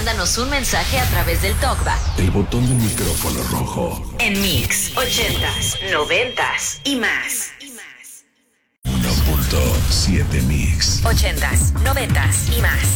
mándanos un mensaje a través del TalkBack. El botón del micrófono rojo. En Mix 80s, 90s y más. 1.7 Mix. 80s, 90s y más.